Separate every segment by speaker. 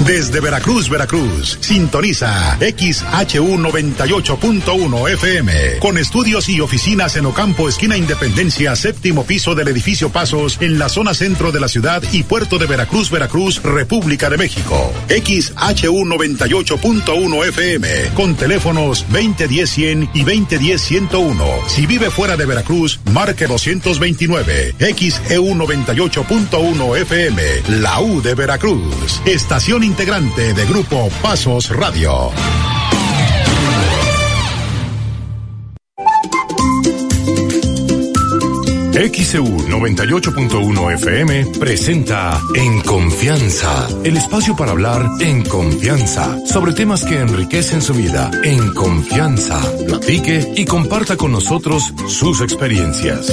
Speaker 1: Desde Veracruz, Veracruz, sintoniza XHU 98.1 FM, con estudios y oficinas en Ocampo, esquina Independencia, séptimo piso del edificio Pasos, en la zona centro de la ciudad y puerto de Veracruz, Veracruz, República de México. XHU 98.1 FM, con teléfonos 2010-100 y 2010-101. Si vive fuera de Veracruz, marque 229. XEU 98.1 FM, la U de Veracruz. Estación integrante de Grupo Pasos Radio.
Speaker 2: XEU 98.1 FM presenta En Confianza, el espacio para hablar en confianza sobre temas que enriquecen su vida. En confianza, platique y comparta con nosotros sus experiencias.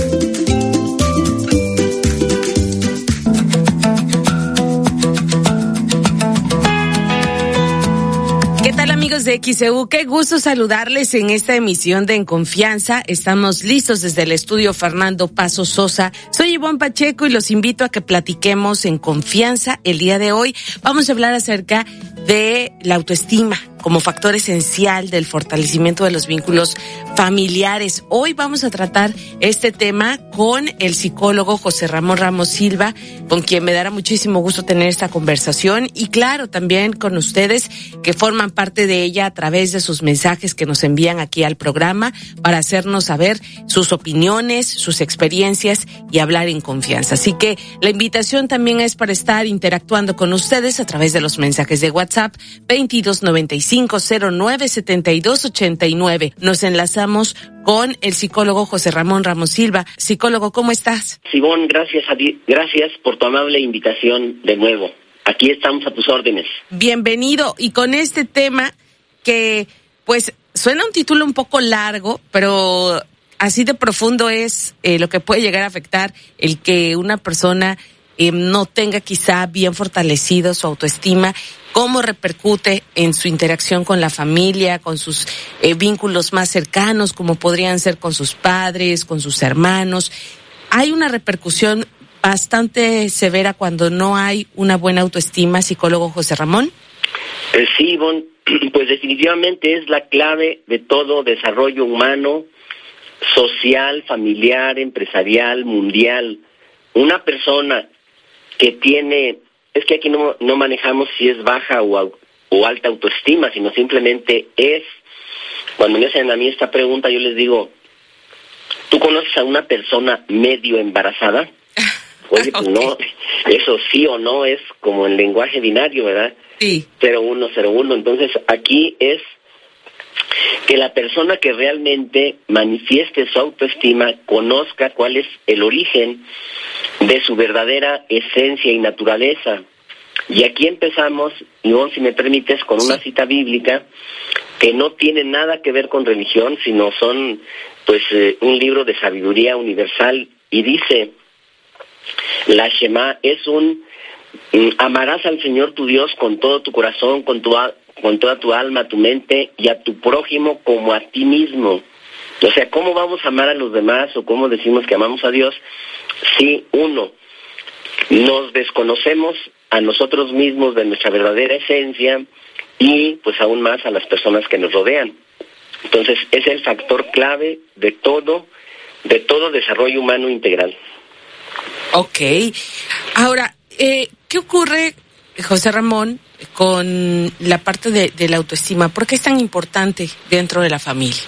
Speaker 3: ¿Qué tal, amigos de XEU? Qué gusto saludarles en esta emisión de En Confianza. Estamos listos desde el estudio Fernando Pasos Sosa. Soy Ivonne Pacheco y los invito a que platiquemos en confianza. El día de hoy vamos a hablar acerca de la autoestima como factor esencial del fortalecimiento de los vínculos familiares. Hoy vamos a tratar este tema con el psicólogo José Ramón Ramos Silva, con quien me dará muchísimo gusto tener esta conversación, y claro, también con ustedes que forman parte de ella a través de sus mensajes que nos envían aquí al programa para hacernos saber sus opiniones, sus experiencias y hablar en confianza. Así que la invitación también es para estar interactuando con ustedes a través de los mensajes de WhatsApp 2295097289. Nos enlazamos con el psicólogo José Ramón Ramos Silva. Psicólogo, ¿cómo estás?
Speaker 4: Simón, gracias por tu amable invitación de nuevo. Aquí estamos a tus órdenes.
Speaker 3: Bienvenido. Y con este tema que, pues, suena un título un poco largo, pero así de profundo es lo que puede llegar a afectar el que una persona no tenga quizá bien fortalecido su autoestima. ¿Cómo repercute en su interacción con la familia, con sus vínculos más cercanos, como podrían ser con sus padres, con sus hermanos? Hay una repercusión bastante severa cuando no hay una buena autoestima, psicólogo José Ramón.
Speaker 4: Sí, Ivonne, pues definitivamente es la clave de todo desarrollo humano, social, familiar, empresarial, mundial. Una persona que tiene... Es que aquí no manejamos si es baja o alta autoestima, sino simplemente es. Cuando me hacen a mí esta pregunta, yo les digo, ¿tú conoces a una persona medio embarazada? Oye, pues no, eso sí o no es como en lenguaje binario, ¿verdad?
Speaker 3: Sí.
Speaker 4: 0101. Entonces, aquí es que la persona que realmente manifieste su autoestima conozca cuál es el origen de su verdadera esencia y naturaleza. Y aquí empezamos, Ivonne, si me permites, con una cita bíblica que no tiene nada que ver con religión, sino son un libro de sabiduría universal, y dice, la Shema es amarás al Señor tu Dios con todo tu corazón, con toda tu alma, tu mente, y a tu prójimo como a ti mismo. O sea, ¿cómo vamos a amar a los demás o cómo decimos que amamos a Dios si, uno, nos desconocemos a nosotros mismos de nuestra verdadera esencia y, pues, aún más a las personas que nos rodean? Entonces, es el factor clave de todo desarrollo humano integral.
Speaker 3: Ok. Ahora, ¿qué ocurre, José Ramón, con la parte de la autoestima? ¿Por qué es tan importante dentro de la familia?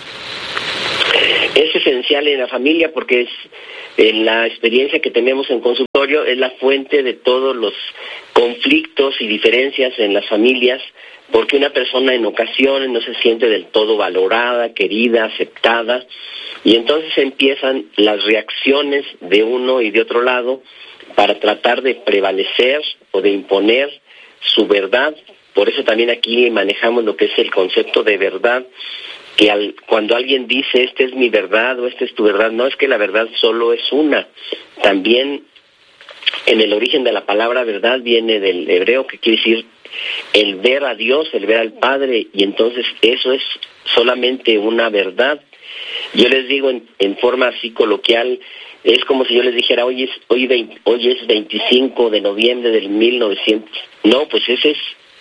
Speaker 4: Es esencial en la familia porque es, en la experiencia que tenemos en consultorio, es la fuente de todos los conflictos y diferencias en las familias, porque una persona en ocasiones no se siente del todo valorada, querida, aceptada, y entonces empiezan las reacciones de uno y de otro lado para tratar de prevalecer o de imponer su verdad. Por eso también aquí manejamos lo que es el concepto de verdad, que cuando alguien dice esta es mi verdad o esta es tu verdad, no es que la verdad solo es una. También en el origen de la palabra verdad viene del hebreo, que quiere decir el ver a Dios, el ver al Padre, y entonces eso es solamente una verdad. Yo les digo en forma así coloquial, es como si yo les dijera, hoy es 25 de noviembre del 1900. No, pues ese es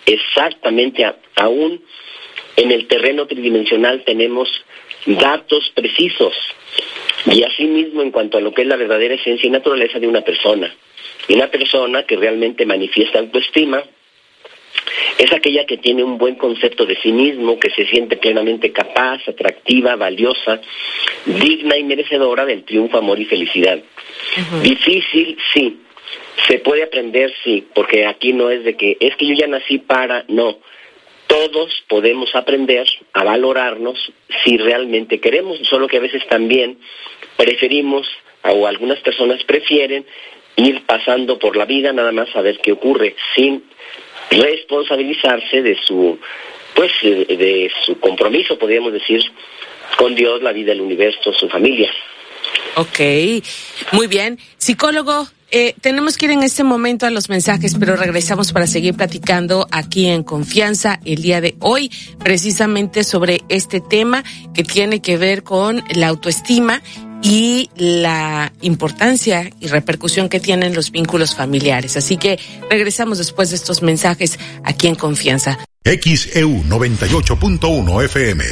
Speaker 4: exactamente, aún en el terreno tridimensional tenemos datos precisos. Y asimismo, en cuanto a lo que es la verdadera esencia y naturaleza de una persona. Y una persona que realmente manifiesta autoestima es aquella que tiene un buen concepto de sí mismo, que se siente plenamente capaz, atractiva, valiosa, digna y merecedora del triunfo, amor y felicidad. Difícil, sí. Se puede aprender, sí, porque aquí no es de que, es que yo ya nací para, no. Todos podemos aprender a valorarnos si realmente queremos, solo que a veces también preferimos, o algunas personas prefieren, ir pasando por la vida nada más a ver qué ocurre, sin responsabilizarse de su compromiso, podríamos decir, con Dios, la vida, el universo, su familia.
Speaker 3: Ok, muy bien. Psicólogo, tenemos que ir en este momento a los mensajes, pero regresamos para seguir platicando aquí en Confianza el día de hoy, precisamente sobre este tema que tiene que ver con la autoestima y la importancia y repercusión que tienen los vínculos familiares. Así que regresamos después de estos mensajes aquí en Confianza.
Speaker 1: XEU 98.1 FM.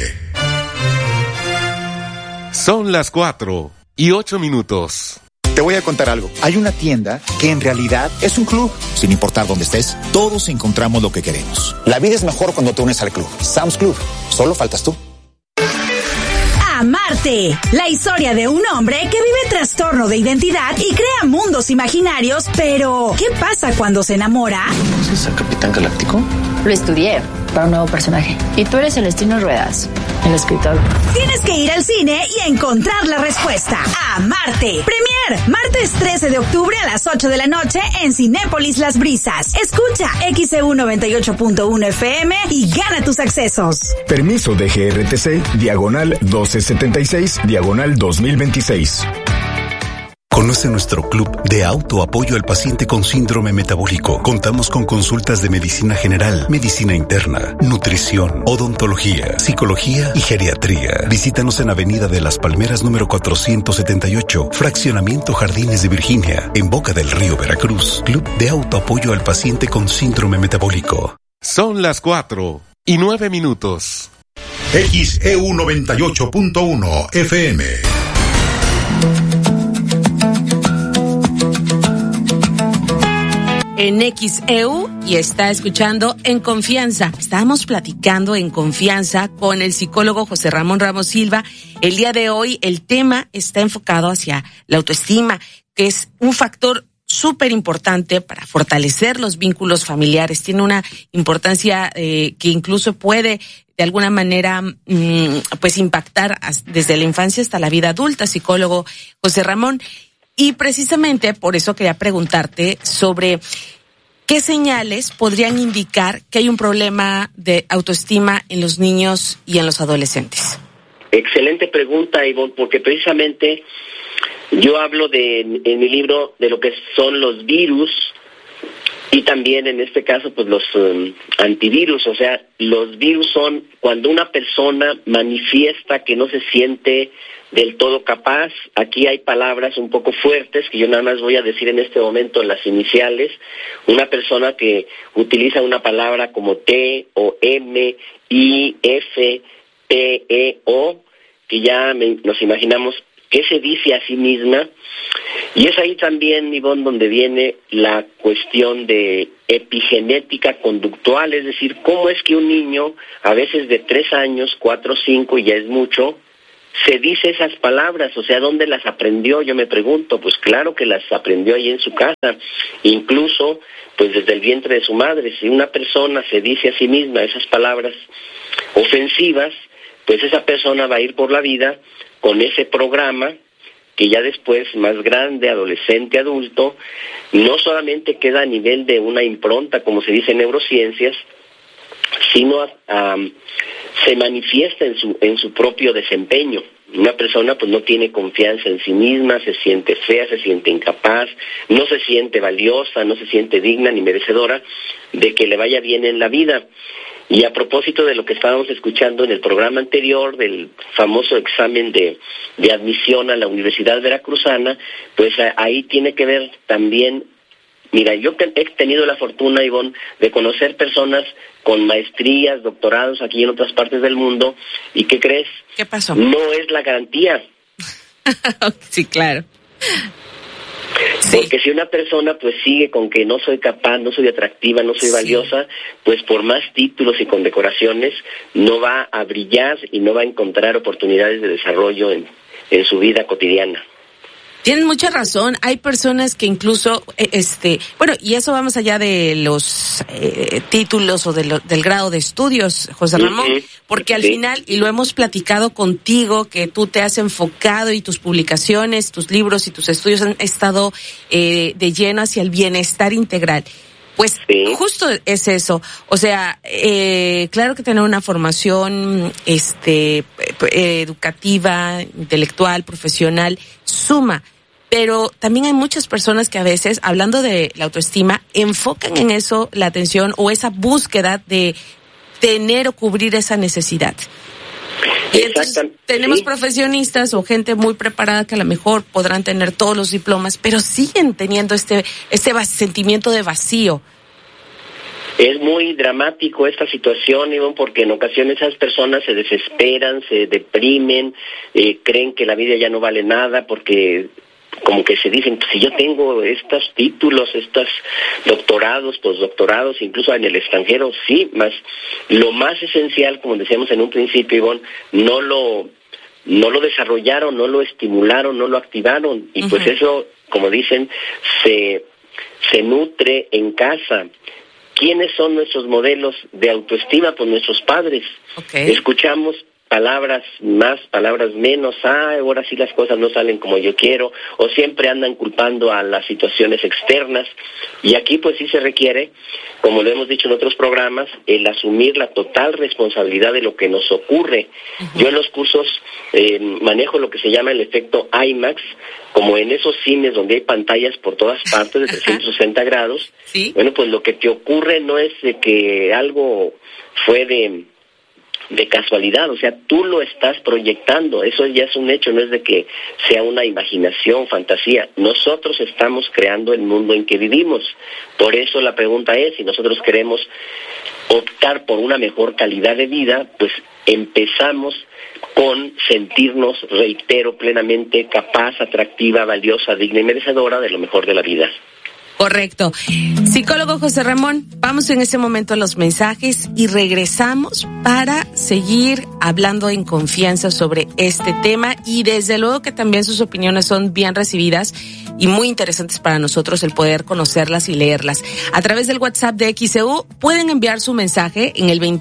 Speaker 2: Son las 4:08.
Speaker 5: Te voy a contar algo. Hay una tienda que en realidad es un club. Sin importar dónde estés, todos encontramos lo que queremos. La vida es mejor cuando te unes al club. Sam's Club. Solo faltas tú.
Speaker 6: Amarte, la historia de un hombre que vive trastorno de identidad y crea mundos imaginarios, pero ¿qué pasa cuando se enamora?
Speaker 5: ¿Es el Capitán Galáctico?
Speaker 7: Lo estudié para un nuevo personaje. Y tú eres Celestino Ruedas, el escritor.
Speaker 6: Tienes que ir al cine y encontrar la respuesta. Amarte. Premier, martes 13 de octubre a las 8 de la noche en Cinépolis Las Brisas. Escucha XEU 98.1 FM y gana tus accesos.
Speaker 8: Permiso de GRTC, diagonal 1276, diagonal 2026.
Speaker 9: Conoce nuestro club de autoapoyo al paciente con síndrome metabólico. Contamos con consultas de medicina general, medicina interna, nutrición, odontología, psicología y geriatría. Visítanos en Avenida de las Palmeras número 478, Fraccionamiento Jardines de Virginia, en Boca del Río, Veracruz. Club de autoapoyo al paciente con síndrome metabólico.
Speaker 2: Son las 4:09.
Speaker 1: XEU 98.1 FM.
Speaker 3: En XEU y está escuchando En Confianza. Estábamos platicando en Confianza con el psicólogo José Ramón Ramos Silva. El día de hoy el tema está enfocado hacia la autoestima, que es un factor súper importante para fortalecer los vínculos familiares. Tiene una importancia que incluso puede de alguna manera pues impactar desde la infancia hasta la vida adulta. Psicólogo José Ramón. Y precisamente por eso quería preguntarte sobre qué señales podrían indicar que hay un problema de autoestima en los niños y en los adolescentes.
Speaker 4: Excelente pregunta, Ivonne, porque precisamente yo hablo en mi libro de lo que son los virus y también en este caso pues los antivirus. O sea, los virus son cuando una persona manifiesta que no se siente del todo capaz. Aquí hay palabras un poco fuertes que yo nada más voy a decir en este momento, las iniciales. Una persona que utiliza una palabra como T o M, I, F, P, E, O, que ya nos imaginamos qué se dice a sí misma. Y es ahí también, Ivonne, donde viene la cuestión de epigenética conductual, es decir, cómo es que un niño, a veces de 3 años, 4, 5, y ya es mucho, se dice esas palabras. O sea, ¿dónde las aprendió? Yo me pregunto. Pues claro que las aprendió ahí en su casa, incluso pues desde el vientre de su madre. Si una persona se dice a sí misma esas palabras ofensivas, pues esa persona va a ir por la vida con ese programa que ya después, más grande, adolescente, adulto, no solamente queda a nivel de una impronta, como se dice en neurociencias, sino se manifiesta en su propio desempeño. Una persona pues no tiene confianza en sí misma, se siente fea, se siente incapaz, no se siente valiosa, no se siente digna ni merecedora de que le vaya bien en la vida. Y a propósito de lo que estábamos escuchando en el programa anterior, del famoso examen de admisión a la Universidad Veracruzana, pues ahí tiene que ver también Mira, yo he tenido la fortuna, Ivonne, de conocer personas con maestrías, doctorados aquí en otras partes del mundo. ¿Y qué crees?
Speaker 3: ¿Qué pasó?
Speaker 4: No es la garantía.
Speaker 3: Sí, claro.
Speaker 4: Porque si una persona pues sigue con que no soy capaz, no soy atractiva, no soy valiosa, pues por más títulos y condecoraciones no va a brillar y no va a encontrar oportunidades de desarrollo en su vida cotidiana.
Speaker 3: Tienen mucha razón. Hay personas que incluso, bueno, y eso va más allá de los títulos o del grado de estudios, José Ramón, porque al final, y lo hemos platicado contigo, que tú te has enfocado y tus publicaciones, tus libros y tus estudios han estado de lleno hacia el bienestar integral. Pues justo es eso. O sea, claro que tener una formación educativa, intelectual, profesional, suma. Pero también hay muchas personas que a veces, hablando de la autoestima, enfocan en eso la atención o esa búsqueda de tener o cubrir esa necesidad. Y entonces tenemos profesionistas o gente muy preparada que a lo mejor podrán tener todos los diplomas, pero siguen teniendo este sentimiento de vacío.
Speaker 4: Es muy dramático esta situación, Ivonne, porque en ocasiones esas personas se desesperan, se deprimen, creen que la vida ya no vale nada porque como que se dicen, si yo tengo estos títulos, estos doctorados, postdoctorados, incluso en el extranjero, sí, más lo más esencial, como decíamos en un principio, Ivonne, no lo desarrollaron, no lo estimularon, no lo activaron, y pues eso, como dicen, se nutre en casa. ¿Quiénes son nuestros modelos de autoestima? Pues nuestros padres. Escuchamos palabras más, palabras menos, ahora sí las cosas no salen como yo quiero, o siempre andan culpando a las situaciones externas, y aquí pues sí se requiere, como lo hemos dicho en otros programas, el asumir la total responsabilidad de lo que nos ocurre. Yo en los cursos manejo lo que se llama el efecto IMAX, como en esos cines donde hay pantallas por todas partes de 360 grados. Bueno, pues lo que te ocurre no es de que algo fue de casualidad, o sea, tú lo estás proyectando, eso ya es un hecho, no es de que sea una imaginación, fantasía, nosotros estamos creando el mundo en que vivimos. Por eso la pregunta es, si nosotros queremos optar por una mejor calidad de vida, pues empezamos con sentirnos, reitero, plenamente capaz, atractiva, valiosa, digna y merecedora de lo mejor de la vida.
Speaker 3: Correcto. Psicólogo José Ramón, vamos en ese momento a los mensajes y regresamos para seguir hablando en confianza sobre este tema, y desde luego que también sus opiniones son bien recibidas y muy interesantes para nosotros el poder conocerlas y leerlas. A través del WhatsApp de XEU pueden enviar su mensaje en el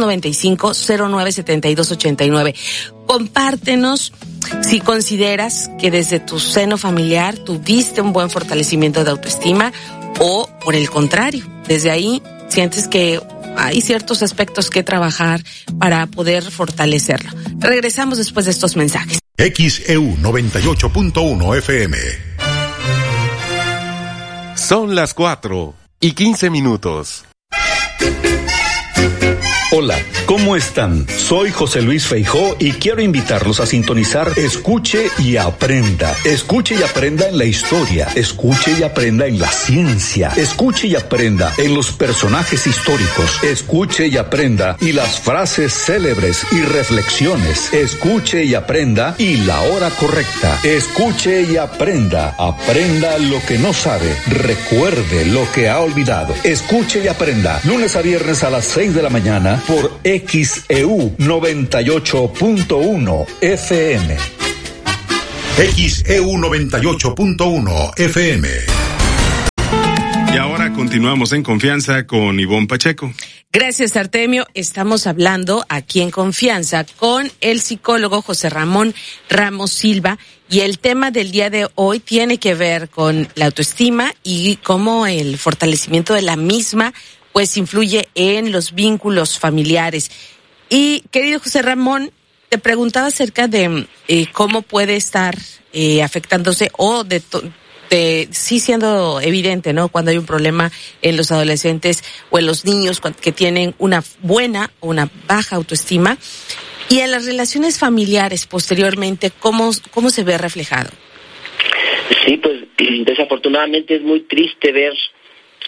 Speaker 3: 2295-097289. Compártenos si consideras que desde tu seno familiar tuviste un buen fortalecimiento de autoestima, o por el contrario, desde ahí sientes que hay ciertos aspectos que trabajar para poder fortalecerlo. Regresamos después de estos mensajes.
Speaker 1: XEU 98.1 FM.
Speaker 10: Son las 4:15.
Speaker 11: Hola, ¿cómo están? Soy José Luis Feijó y quiero invitarlos a sintonizar Escuche y Aprenda. Escuche y aprenda en la historia, escuche y aprenda en la ciencia, escuche y aprenda en los personajes históricos, escuche y aprenda y las frases célebres y reflexiones, escuche y aprenda y la hora correcta, escuche y aprenda, aprenda lo que no sabe, recuerde lo que ha olvidado, escuche y aprenda, lunes a viernes a las 6 de la mañana, por XEU 98.1 FM.
Speaker 1: XEU 98.1 FM.
Speaker 10: Y ahora continuamos en confianza con Ivonne Pacheco.
Speaker 3: Gracias, Artemio. Estamos hablando aquí en confianza con el psicólogo José Ramón Ramos Silva, y el tema del día de hoy tiene que ver con la autoestima y cómo el fortalecimiento de la misma pues influye en los vínculos familiares. Y querido José Ramón, te preguntaba acerca de cómo puede estar afectándose o sí siendo evidente, ¿no? Cuando hay un problema en los adolescentes o en los niños que tienen una buena o una baja autoestima, y en las relaciones familiares posteriormente, ¿cómo se ve reflejado?
Speaker 4: Sí, pues desafortunadamente es muy triste ver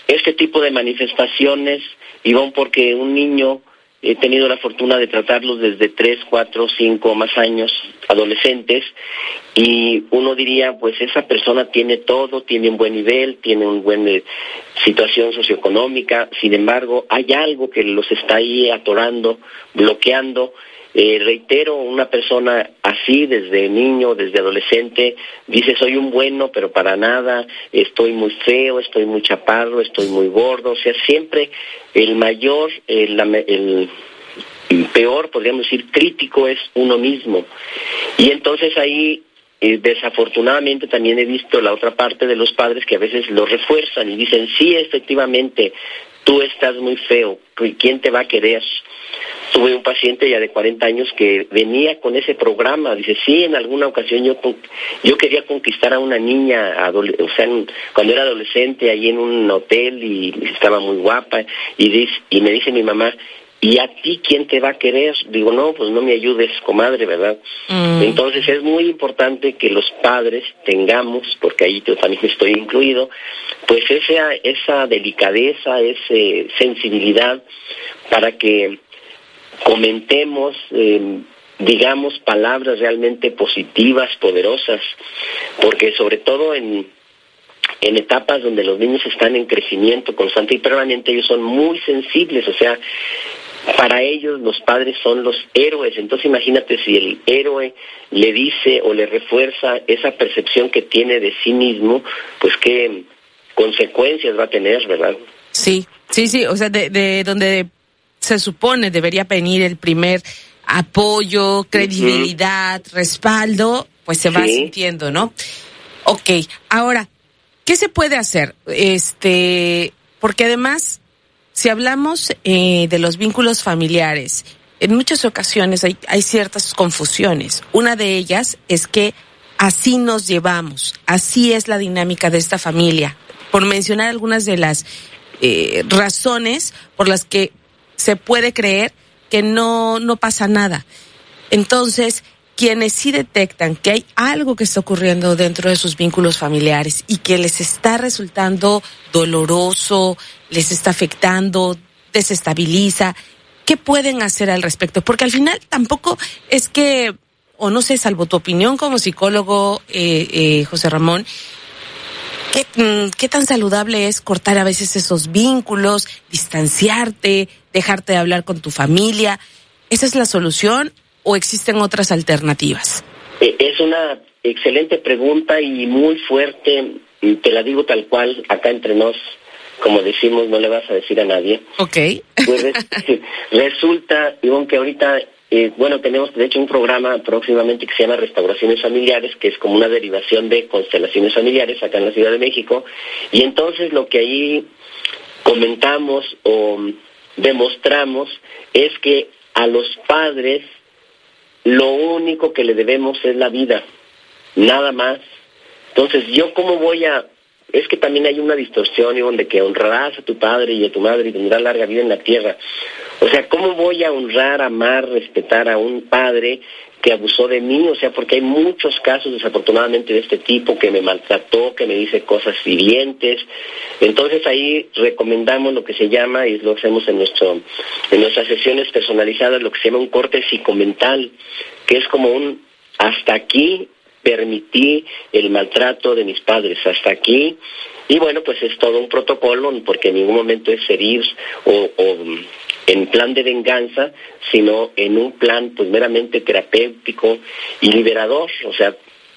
Speaker 4: este tipo de manifestaciones, Ivonne, porque un niño, he tenido la fortuna de tratarlos desde 3, 4, 5 más años, adolescentes, y uno diría, pues esa persona tiene todo, tiene un buen nivel, tiene una buena situación socioeconómica, sin embargo, hay algo que los está ahí atorando, bloqueando. Reitero, una persona así, desde niño, desde adolescente, dice, soy un bueno, pero para nada, estoy muy feo, estoy muy chaparro, estoy muy gordo, o sea, siempre el mayor, el peor, podríamos decir, crítico es uno mismo. Y entonces ahí, desafortunadamente también he visto la otra parte de los padres que a veces lo refuerzan y dicen, sí, efectivamente, tú estás muy feo, ¿quién te va a querer? Tuve un paciente ya de 40 años que venía con ese programa, dice, sí, en alguna ocasión yo quería conquistar a una niña, cuando era adolescente, ahí en un hotel, y estaba muy guapa, y me dice mi mamá, ¿y a ti quién te va a querer? Digo, no, pues no me ayudes, comadre, ¿verdad? Entonces es muy importante que los padres tengamos, porque ahí yo también estoy incluido, pues esa delicadeza, esa sensibilidad para que comentemos, digamos, palabras realmente positivas, poderosas, porque sobre todo en etapas donde los niños están en crecimiento constante y permanente, ellos son muy sensibles, o sea, para ellos los padres son los héroes. Entonces imagínate si el héroe le dice o le refuerza esa percepción que tiene de sí mismo, pues qué consecuencias va a tener, ¿verdad?
Speaker 3: Sí, o sea, de donde se supone debería venir el primer apoyo, credibilidad, respaldo, pues se va sintiendo, ¿no? Ok, ahora, ¿qué se puede hacer? Porque además, si hablamos de los vínculos familiares, en muchas ocasiones hay ciertas confusiones. Una de ellas es que así nos llevamos, así es la dinámica de esta familia. Por mencionar algunas de las razones por las que se puede creer que no pasa nada. Entonces, quienes sí detectan que hay algo que está ocurriendo dentro de sus vínculos familiares y que les está resultando doloroso, les está afectando, desestabiliza, ¿qué pueden hacer al respecto? Porque al final tampoco es que, o no sé, salvo tu opinión como psicólogo, José Ramón, ¿qué tan saludable es cortar a veces esos vínculos, distanciarte, dejarte de hablar con tu familia? ¿Esa es la solución o existen otras alternativas?
Speaker 4: Es una excelente pregunta y muy fuerte, y te la digo tal cual, acá entre nos, como decimos, no le vas a decir a nadie.
Speaker 3: Ok.
Speaker 4: Pues resulta, Ivonne, que ahorita, tenemos de hecho un programa próximamente que se llama Restauraciones Familiares, que es como una derivación de Constelaciones Familiares acá en la Ciudad de México, y entonces lo que ahí comentamos o demostramos es que a los padres lo único que le debemos es la vida, nada más. Entonces, ¿yo cómo voy a...? Es que también hay una distorsión, Ivonne, de que honrarás a tu padre y a tu madre y tendrás larga vida en la tierra. O sea, ¿cómo voy a honrar, amar, respetar a un padre que abusó de mí? O sea, porque hay muchos casos, desafortunadamente, de este tipo, que me maltrató, que me dice cosas hirientes. Entonces, ahí recomendamos lo que se llama, y lo hacemos en nuestras sesiones personalizadas, lo que se llama un corte psicomental, que es como un hasta aquí permití el maltrato de mis padres, hasta aquí, y bueno, pues es todo un protocolo, porque en ningún momento es herir o en plan de venganza, sino en un plan pues meramente terapéutico y liberador. O sea,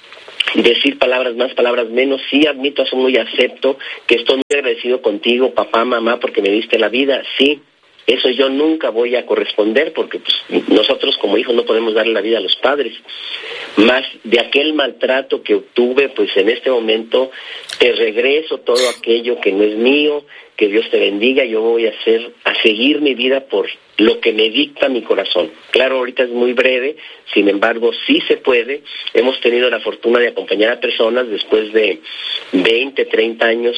Speaker 4: decir palabras más, palabras menos, sí admito, asumo y acepto que estoy muy agradecido contigo, papá, mamá, porque me diste la vida, sí. Eso yo nunca voy a corresponder, porque pues, nosotros como hijos no podemos darle la vida a los padres. Más de aquel maltrato que obtuve, pues en este momento te regreso todo aquello que no es mío, que Dios te bendiga, yo voy a seguir mi vida por lo que me dicta mi corazón. Claro, ahorita es muy breve, sin embargo, sí se puede. Hemos tenido la fortuna de acompañar a personas después de 20, 30 años,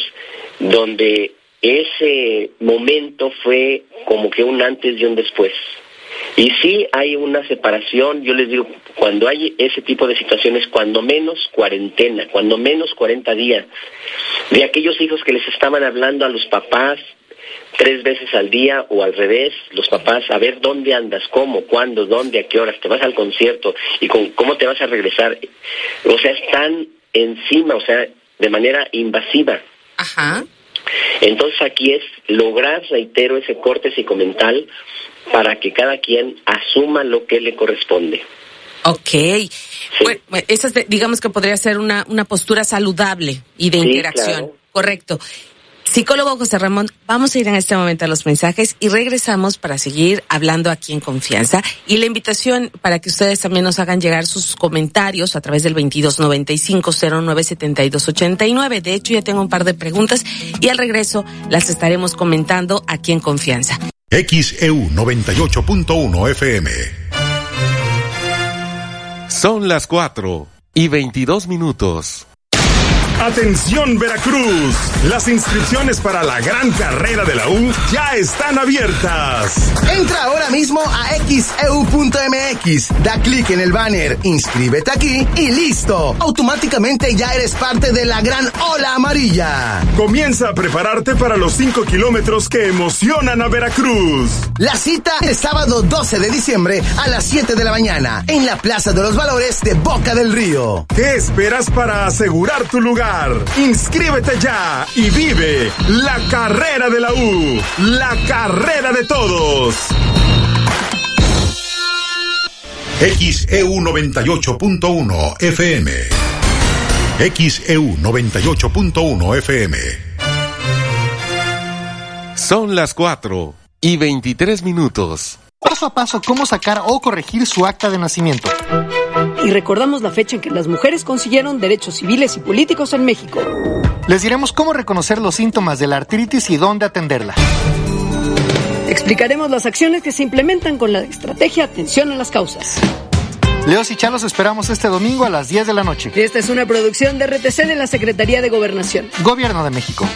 Speaker 4: donde ese momento fue como que un antes y un después. Y sí hay una separación, yo les digo, cuando hay ese tipo de situaciones, cuando menos cuarentena, cuando menos 40 días, de aquellos hijos que les estaban hablando a los papás 3 veces al día o al revés, los papás, a ver dónde andas, cómo, cuándo, dónde, a qué horas, te vas al concierto y cómo te vas a regresar. O sea, están encima, o sea, de manera invasiva.
Speaker 3: Ajá.
Speaker 4: Entonces aquí es lograr, reitero, ese corte psicomental para que cada quien asuma lo que le corresponde.
Speaker 3: Ok.
Speaker 4: Sí.
Speaker 3: Bueno, esa digamos que podría ser una postura saludable y de interacción.
Speaker 4: Claro.
Speaker 3: Correcto. Psicólogo José Ramón, vamos a ir en este momento a los mensajes y regresamos para seguir hablando aquí en Confianza. Y la invitación para que ustedes también nos hagan llegar sus comentarios a través del 2295-097289. De hecho, ya tengo un par de preguntas y al regreso las estaremos comentando aquí en Confianza.
Speaker 1: XEU 98.1 FM.
Speaker 12: Son las 4:22.
Speaker 13: Atención Veracruz, las inscripciones para la gran carrera de la U ya están abiertas.
Speaker 14: Entra ahora mismo a xeu.mx, da clic en el banner, inscríbete aquí y listo. Automáticamente ya eres parte de la gran ola amarilla.
Speaker 13: Comienza a prepararte para los 5 kilómetros que emocionan a Veracruz.
Speaker 14: La cita el sábado 12 de diciembre a las 7 de la mañana en la Plaza de los Valores de Boca del Río.
Speaker 13: ¿Qué esperas para asegurar tu lugar? Inscríbete ya y vive la carrera de la U, la carrera de todos.
Speaker 1: XEU 98.1 FM. XEU 98.1 FM.
Speaker 12: Son las 4:23.
Speaker 15: Paso a paso, cómo sacar o corregir su acta de nacimiento.
Speaker 16: Y recordamos la fecha en que las mujeres consiguieron derechos civiles y políticos en México.
Speaker 15: Les diremos cómo reconocer los síntomas de la artritis y dónde atenderla.
Speaker 16: Explicaremos las acciones que se implementan con la estrategia Atención a las Causas.
Speaker 15: Leos y Chalos esperamos este domingo a las 10 de la noche.
Speaker 16: Esta es una producción de RTC de la Secretaría de Gobernación.
Speaker 15: Gobierno de México.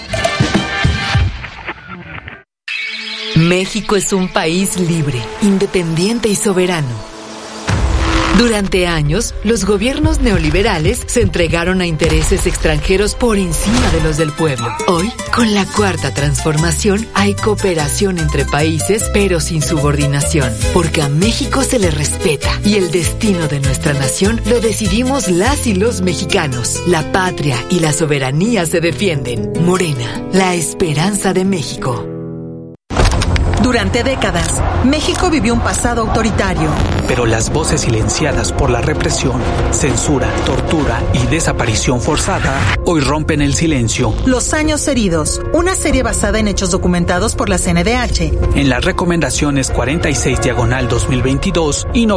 Speaker 17: México es un país libre, independiente y soberano. Durante años, los gobiernos neoliberales se entregaron a intereses extranjeros por encima de los del pueblo. Hoy, con la Cuarta Transformación, hay cooperación entre países, pero sin subordinación, porque a México se le respeta y el destino de nuestra nación lo decidimos las y los mexicanos. La patria y la soberanía se defienden. Morena, la esperanza de México.
Speaker 18: Durante décadas, México vivió un pasado autoritario.
Speaker 19: Pero las voces silenciadas por la represión, censura, tortura y desaparición forzada hoy rompen el silencio.
Speaker 18: Los años heridos, una serie basada en hechos documentados por la CNDH.
Speaker 19: En las recomendaciones 46/2022 y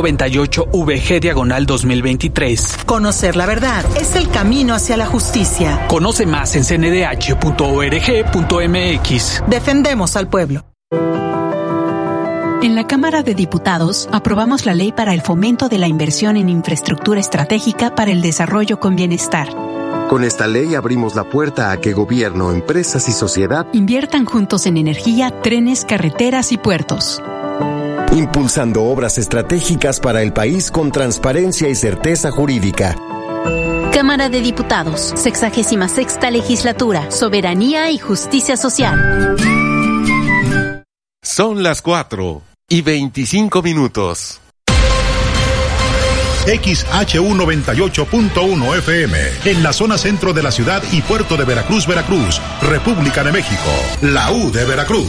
Speaker 19: 98/VG/2023.
Speaker 18: Conocer la verdad es el camino hacia la justicia.
Speaker 19: Conoce más en cndh.org.mx.
Speaker 18: Defendemos al pueblo.
Speaker 20: En la Cámara de Diputados aprobamos la ley para el fomento de la inversión en infraestructura estratégica para el desarrollo con bienestar.
Speaker 21: Con esta ley abrimos la puerta a que gobierno, empresas y sociedad
Speaker 20: inviertan juntos en energía, trenes, carreteras y puertos.
Speaker 21: Impulsando obras estratégicas para el país con transparencia y certeza jurídica.
Speaker 22: Cámara de Diputados, 66ª Legislatura, Soberanía y Justicia Social.
Speaker 12: Son las 4:25.
Speaker 1: XHU 98.1 FM, en la zona centro de la ciudad y puerto de Veracruz, Veracruz, República de México, la U de Veracruz.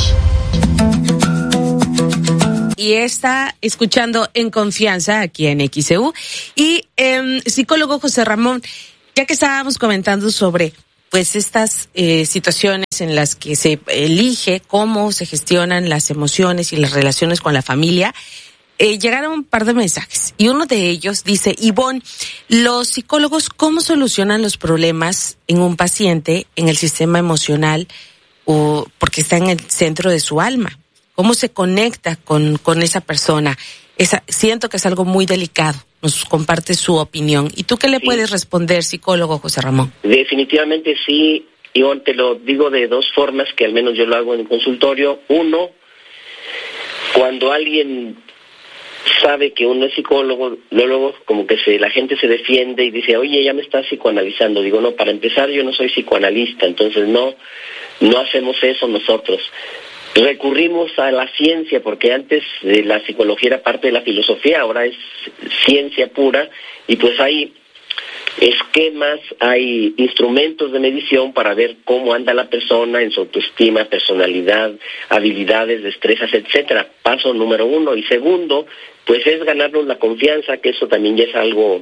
Speaker 3: Y está escuchando En Confianza aquí en XEU. Y psicólogo José Ramón, ya que estábamos comentando sobre pues estas situaciones en las que se elige cómo se gestionan las emociones y las relaciones con la familia, llegaron un par de mensajes y uno de ellos dice: Ivonne, los psicólogos, ¿cómo solucionan los problemas en un paciente en el sistema emocional o porque está en el centro de su alma? ¿Cómo se conecta con esa persona? Siento que es algo muy delicado. Nos comparte su opinión. ¿Y tú qué le puedes responder, psicólogo José Ramón?
Speaker 4: Definitivamente sí, Ivonne, te lo digo de dos formas que al menos yo lo hago en el consultorio. Uno, cuando alguien sabe que uno es psicólogo, luego como que la gente se defiende y dice, oye, ya me estás psicoanalizando. Digo, no, para empezar yo no soy psicoanalista, entonces no hacemos eso nosotros. Recurrimos a la ciencia, porque antes la psicología era parte de la filosofía, ahora es ciencia pura, y pues hay esquemas, hay instrumentos de medición para ver cómo anda la persona en su autoestima, personalidad, habilidades, destrezas, etcétera. Paso número 1. Y segundo, pues es ganarnos la confianza, que eso también ya es algo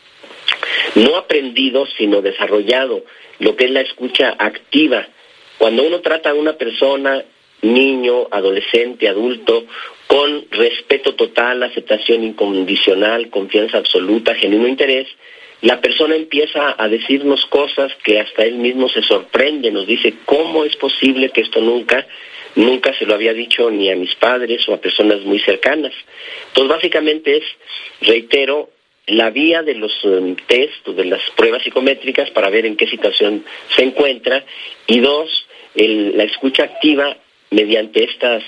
Speaker 4: no aprendido, sino desarrollado, lo que es la escucha activa. Cuando uno trata a una persona, niño, adolescente, adulto, con respeto total, aceptación incondicional, confianza absoluta, genuino interés, la persona empieza a decirnos cosas que hasta él mismo se sorprende, nos dice, ¿cómo es posible que esto nunca se lo había dicho ni a mis padres o a personas muy cercanas? Entonces, básicamente es, reitero, la vía de los test o de las pruebas psicométricas para ver en qué situación se encuentra, y 2, la escucha activa mediante estas...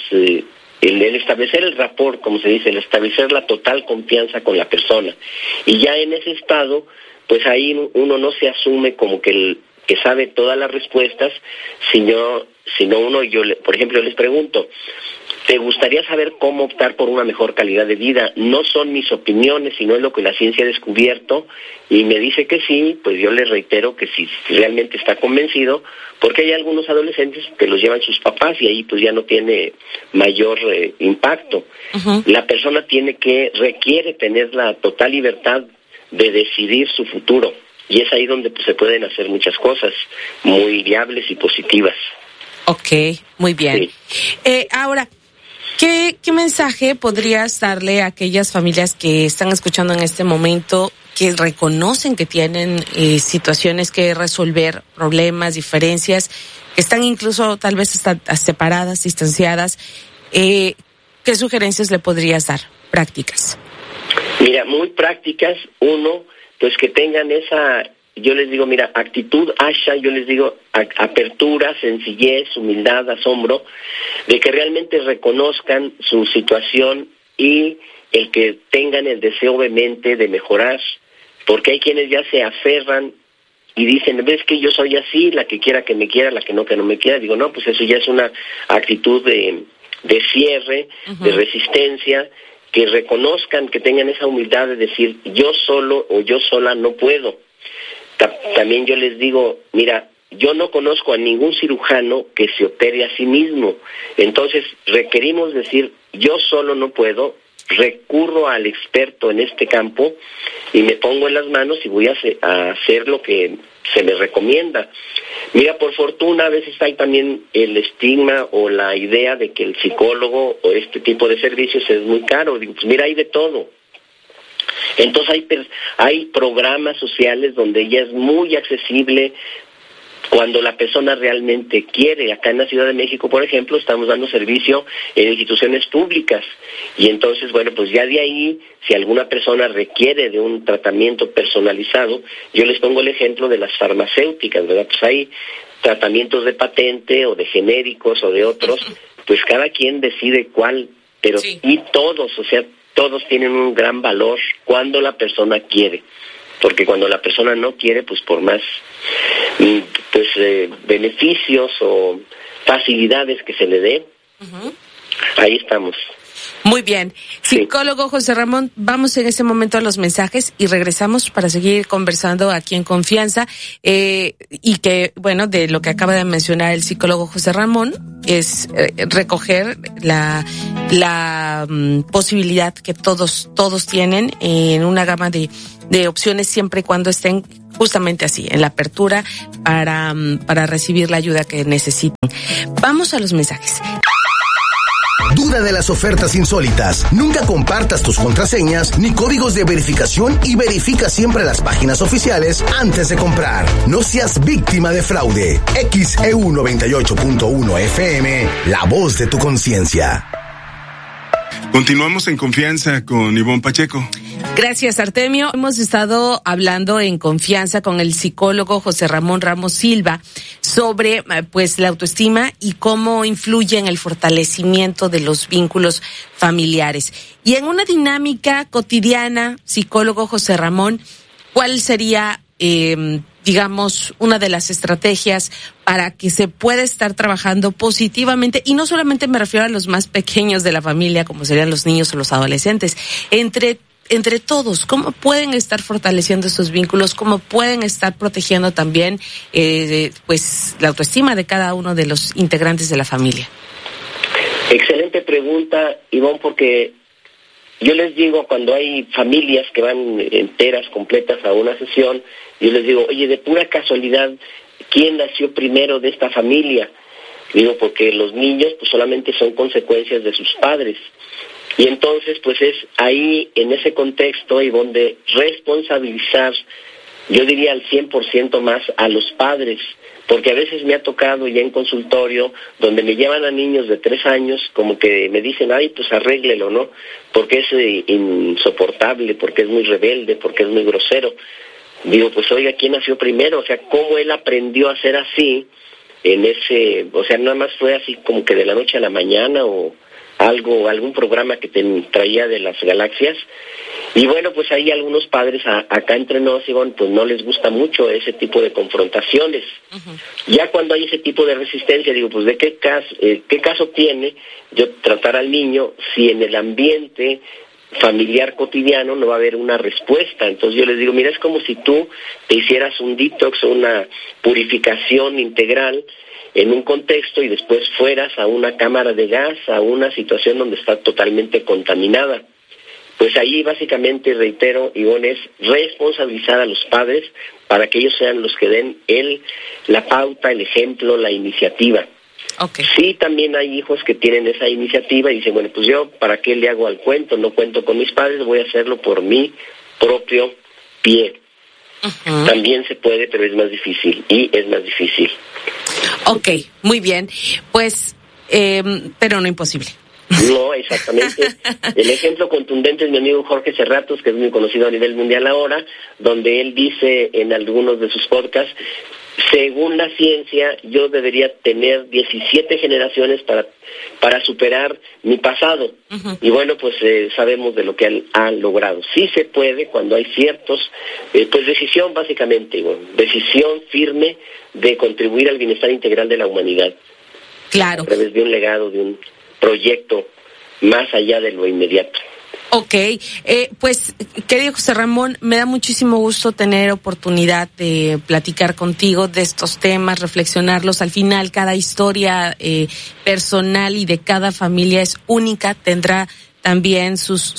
Speaker 4: El establecer el rapport, como se dice, el establecer la total confianza con la persona. Y ya en ese estado, pues ahí uno no se asume como que sabe todas las respuestas, sino uno, por ejemplo, yo les pregunto, ¿te gustaría saber cómo optar por una mejor calidad de vida? No son mis opiniones, sino es lo que la ciencia ha descubierto, y me dice que sí, pues yo le reitero que si realmente está convencido, porque hay algunos adolescentes que los llevan sus papás y ahí pues ya no tiene mayor impacto. Uh-huh. La persona requiere tener la total libertad de decidir su futuro, y es ahí donde pues se pueden hacer muchas cosas muy viables y positivas.
Speaker 3: Ok, muy bien. Sí. Ahora, ¿qué mensaje podrías darle a aquellas familias que están escuchando en este momento, que reconocen que tienen situaciones que resolver, problemas, diferencias, que están incluso tal vez separadas, distanciadas? ¿Qué sugerencias le podrías dar? Prácticas.
Speaker 4: Mira, muy prácticas. Uno, pues que tengan esa... Yo les digo, mira, actitud asha, yo les digo apertura, sencillez, humildad, asombro, de que realmente reconozcan su situación y el que tengan el deseo obviamente de mejorar, porque hay quienes ya se aferran y dicen, ves que yo soy así, la que quiera que me quiera, la que no me quiera. Digo, no, pues eso ya es una actitud de cierre, uh-huh, de resistencia, que reconozcan, que tengan esa humildad de decir, yo solo o yo sola no puedo. También yo les digo, mira, yo no conozco a ningún cirujano que se opere a sí mismo. Entonces requerimos decir, yo solo no puedo, recurro al experto en este campo y me pongo en las manos y voy a hacer lo que se me recomienda. Mira, por fortuna a veces hay también el estigma o la idea de que el psicólogo o este tipo de servicios es muy caro. Digo, pues mira, hay de todo. Entonces hay programas sociales donde ya es muy accesible cuando la persona realmente quiere. Acá en la Ciudad de México, por ejemplo, estamos dando servicio en instituciones públicas, y entonces, bueno, pues ya de ahí, si alguna persona requiere de un tratamiento personalizado, yo les pongo el ejemplo de las farmacéuticas, ¿verdad? Pues hay tratamientos de patente o de genéricos o de otros, pues cada quien decide cuál, pero sí. Y todos, o sea, todos tienen un gran valor cuando la persona quiere, porque cuando la persona no quiere, pues por más beneficios o facilidades que se le dé, uh-huh, ahí estamos.
Speaker 3: Muy bien. Psicólogo José Ramón, vamos en este momento a los mensajes y regresamos para seguir conversando aquí en Confianza, y que, bueno, de lo que acaba de mencionar el psicólogo José Ramón es recoger la posibilidad que todos tienen en una gama de opciones, siempre y cuando estén justamente así, en la apertura para recibir la ayuda que necesiten. Vamos a los mensajes.
Speaker 14: Duda de las ofertas insólitas. Nunca compartas tus contraseñas ni códigos de verificación y verifica siempre las páginas oficiales antes de comprar. No seas víctima de fraude. XEU 98.1 FM, la voz de tu conciencia.
Speaker 10: Continuamos en Confianza con Ivonne Pacheco.
Speaker 3: Gracias, Artemio. Hemos estado hablando en confianza con el psicólogo José Ramón Ramos Silva sobre pues la autoestima y cómo influye en el fortalecimiento de los vínculos familiares. Y en una dinámica cotidiana, psicólogo José Ramón, ¿cuál sería, digamos, una de las estrategias para que se pueda estar trabajando positivamente? Y no solamente me refiero a los más pequeños de la familia, como serían los niños o los adolescentes, entre todos, ¿cómo pueden estar fortaleciendo esos vínculos? ¿Cómo pueden estar protegiendo también pues la autoestima de cada uno de los integrantes de la familia?
Speaker 4: Excelente pregunta, Ivonne, porque yo les digo, cuando hay familias que van enteras, completas a una sesión, yo les digo, oye, de pura casualidad, ¿quién nació primero de esta familia? Digo, porque los niños pues solamente son consecuencias de sus padres. Y entonces, pues es ahí, en ese contexto, y donde responsabilizar, yo diría al 100% más a los padres, porque a veces me ha tocado ya en consultorio, donde me llevan a niños de 3 años, como que me dicen, ay, pues arréglelo, ¿no? Porque es insoportable, porque es muy rebelde, porque es muy grosero. Digo, pues oiga, ¿quién nació primero? O sea, ¿cómo él aprendió a ser así? O sea, nada más fue así como que de la noche a la mañana o algún programa que te traía de las galaxias. Y bueno, pues ahí algunos padres acá entre nos, Ivonne, pues no les gusta mucho ese tipo de confrontaciones. Uh-huh. Ya cuando hay ese tipo de resistencia, digo, pues ¿de qué caso tiene yo tratar al niño si en el ambiente familiar cotidiano no va a haber una respuesta? Entonces yo les digo, mira, es como si tú te hicieras un detox o una purificación integral en un contexto y después fueras a una cámara de gas, a una situación donde está totalmente contaminada. Pues ahí básicamente, reitero, Ivonne, es responsabilizar a los padres para que ellos sean los que den la pauta, el ejemplo, la iniciativa.
Speaker 3: Okay.
Speaker 4: Sí, también hay hijos que tienen esa iniciativa y dicen, bueno, pues yo, ¿para qué le hago al cuento? No cuento con mis padres, voy a hacerlo por mi propio pie. Uh-huh. También se puede, pero es más difícil,
Speaker 3: Ok, muy bien. Pues, pero no imposible.
Speaker 4: No, exactamente. El ejemplo contundente es mi amigo Jorge Serratos, que es muy conocido a nivel mundial ahora, donde él dice en algunos de sus podcasts, según la ciencia, yo debería tener 17 generaciones para superar mi pasado. Uh-huh. Y bueno, pues sabemos de lo que él ha logrado. Sí se puede cuando hay ciertos, pues decisión básicamente, decisión firme de contribuir al bienestar integral de la humanidad.
Speaker 3: Claro.
Speaker 4: A través de un legado, de un proyecto más allá de lo inmediato.
Speaker 3: Ok, pues querido José Ramón, me da muchísimo gusto tener oportunidad de platicar contigo de estos temas, reflexionarlos. Al final, cada historia personal y de cada familia es única, tendrá también sus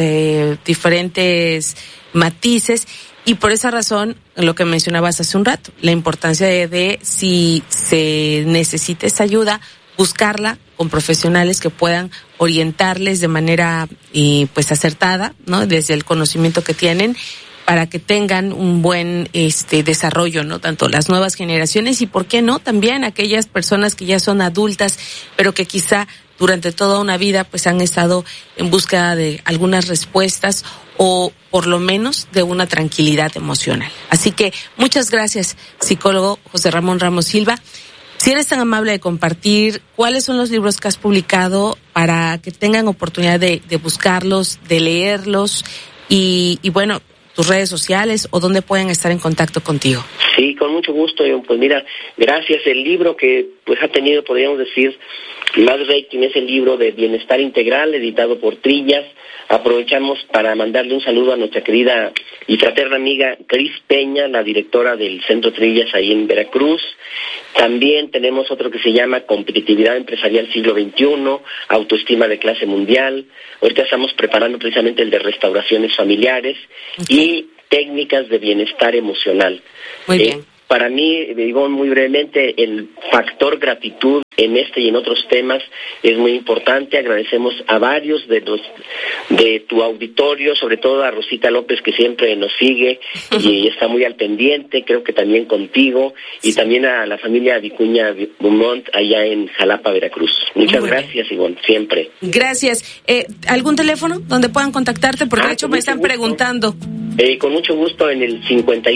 Speaker 3: diferentes matices. Y por esa razón, lo que mencionabas hace un rato, la importancia de si se necesita esa ayuda, buscarla con profesionales que puedan orientarles de manera pues acertada, ¿no? Desde el conocimiento que tienen, para que tengan un buen desarrollo, ¿no? Tanto las nuevas generaciones y, ¿por qué no?, también aquellas personas que ya son adultas, pero que quizá durante toda una vida pues han estado en búsqueda de algunas respuestas o por lo menos de una tranquilidad emocional. Así que muchas gracias, psicólogo José Ramón Ramos Silva. Si eres tan amable de compartir cuáles son los libros que has publicado para que tengan oportunidad de buscarlos, de leerlos y bueno, tus redes sociales o dónde pueden estar en contacto contigo.
Speaker 4: Sí, con mucho gusto. Pues mira, gracias. El libro que pues ha tenido, podríamos decir, más rating es el libro de Bienestar Integral, editado por Trillas. Aprovechamos para mandarle un saludo a nuestra querida y fraterna amiga Cris Peña, la directora del Centro Trillas ahí en Veracruz. También tenemos otro que se llama Competitividad Empresarial Siglo XXI, Autoestima de Clase Mundial. Ahorita estamos preparando precisamente el de Restauraciones Familiares y Técnicas de Bienestar Emocional.
Speaker 3: Muy bien.
Speaker 4: para mí, digo muy brevemente, el factor gratitud en este y en otros temas es muy importante. Agradecemos a varios de tu auditorio, sobre todo a Rosita López, que siempre nos sigue y está muy al pendiente, creo que también contigo, y también a la familia Vicuña Beaumont allá en Jalapa, Veracruz. Muchas gracias, Ivonne, siempre.
Speaker 3: Gracias. ¿Algún teléfono donde puedan contactarte? Porque de hecho me están preguntando.
Speaker 4: Con mucho gusto en el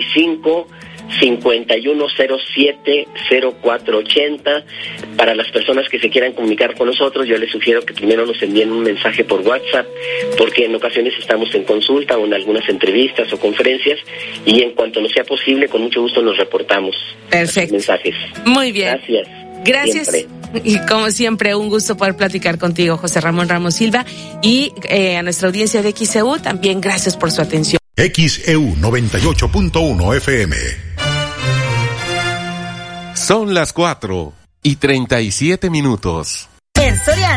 Speaker 4: 55-5107-0480. Para las personas que se quieran comunicar con nosotros, yo les sugiero que primero nos envíen un mensaje por WhatsApp, porque en ocasiones estamos en consulta o en algunas entrevistas o conferencias, y en cuanto nos sea posible, con mucho gusto nos reportamos.
Speaker 3: Perfecto.
Speaker 4: Mensajes.
Speaker 3: Muy bien. Gracias.
Speaker 4: Siempre.
Speaker 3: Y como siempre, un gusto poder platicar contigo, José Ramón Ramos Silva, y a nuestra audiencia de XEU también gracias por su atención.
Speaker 1: XEU 98.1 FM.
Speaker 12: Son las 4:37.
Speaker 6: En Soriana